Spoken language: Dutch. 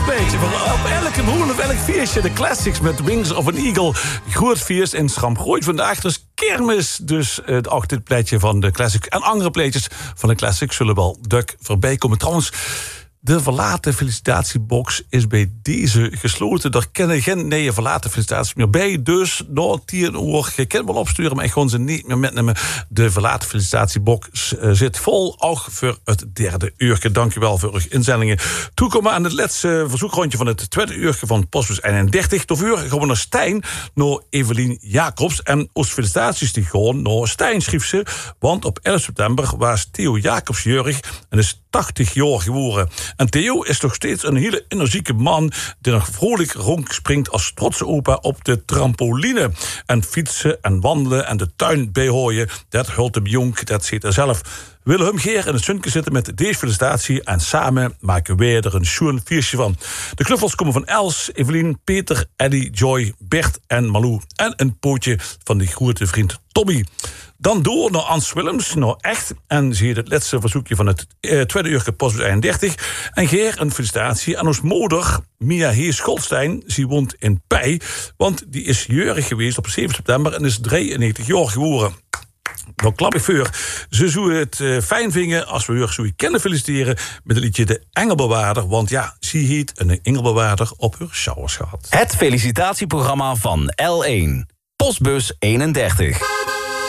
beetje. Op elke broer, op elk feestje. De classics met Wings of an Eagle. Groot feest in Schramgroeit. Vandaag dus kermis. Dus ook dit pleitje van de classic. En andere pleitjes van de classic zullen wel duk voorbij komen. Trouwens, de verlaten felicitatiebox is bij deze gesloten. Er kennen geen nieuwe verlaten felicitaties meer bij. Dus na 10 uur, je kunt wel opsturen, maar ik gewoon ze niet meer metnemen. De verlaten felicitatiebox zit vol, ook voor het derde uurtje. Dank u wel voor uw inzendingen. Toekomen aan het laatste verzoekrondje van het tweede uurtje van Postbus 31. Tot uur gaan we naar Stijn, naar Evelien Jacobs. En ons felicitaties die gewoon naar Stijn schreef ze. Want op 11 september was Theo Jacobs jarig en is 80 jaar geworden. En Theo is nog steeds een hele energieke man die nog vrolijk rondspringt als trotse opa op de trampoline. En fietsen en wandelen en de tuin bijhooien, dat hult hem jong, dat ziet hij zelf. We willen hem geer in het zonnetje zitten met deze felicitatie en samen maken wij er een schoon feestje van. De knuffels komen van Els, Evelien, Peter, Eddie, Joy, Bert en Malou. En een pootje van die grote vriend Tommy. Dan door naar Ans Willems, naar Echt. En zie je het laatste verzoekje van het tweede uurtje Postbus 31. En geer een felicitatie aan ons moeder, Mia Hees Goldstein. Ze woont in Pij, want die is jarig geweest op 7 september en is 93 jaar geworden. Nou, klap ik voor. Ze zouden het fijn vinden als we haar zo kunnen feliciteren met het liedje De Engelbewaarder. Want ja, ze heet een engelbewaarder op haar showers gehad. Het felicitatieprogramma van L1. Postbus 31.